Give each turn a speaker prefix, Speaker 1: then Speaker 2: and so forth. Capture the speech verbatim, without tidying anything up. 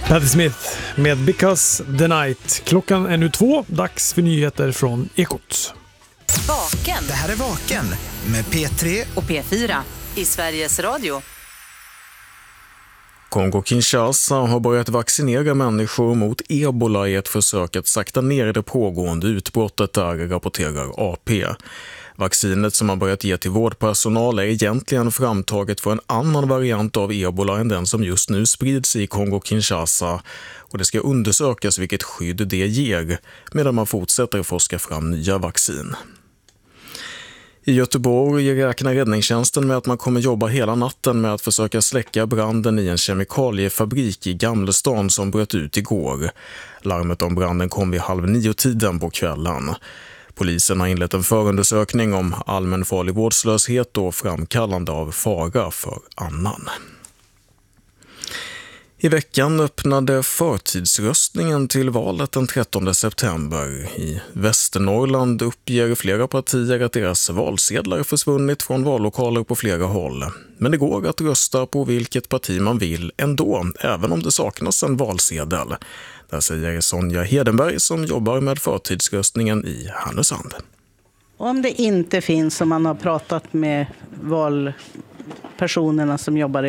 Speaker 1: Patti Smith med Because the Night. Klockan är nu två, dags för nyheter från Ekot.
Speaker 2: Vaken.
Speaker 3: Det här är Vaken med P tre
Speaker 2: och P fyra i Sveriges Radio.
Speaker 4: Kongo-Kinshasa har börjat vaccinera människor mot ebola i ett försök att sakta ner det pågående utbrottet där, rapporterar A P. Vaccinet som man börjat ge till vårdpersonal är egentligen framtaget för en annan variant av ebola än den som just nu sprids i Kongo-Kinshasa, och det ska undersökas vilket skydd det ger medan man fortsätter forska fram nya vaccin. I Göteborg räknar räddningstjänsten med att man kommer jobba hela natten med att försöka släcka branden i en kemikaliefabrik i Gamlestan som bröt ut igår. Larmet om branden kom vid halv nio tiden på kvällen. Polisen har inlett en förundersökning om allmänfarlig vårdslöshet och framkallande av fara för annan. I veckan öppnade förtidsröstningen till valet den trettonde september. I Västernorrland uppger flera partier att deras valsedlar försvunnit från vallokaler på flera håll. Men det går att rösta på vilket parti man vill ändå, även om det saknas en valsedel. Där säger Sonja Hedenberg som jobbar med förtidsröstningen i Härnösand.
Speaker 5: Om det inte finns, som man har pratat med valpersonerna som jobbar